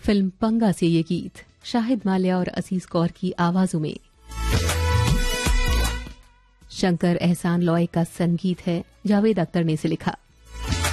Film पंगा से ये गीत शाहिद माल्या और असीस कौर की आवाजों में। शंकर एहसान लॉय का संगीत है, जावेद अख्तर ने इसे लिखा।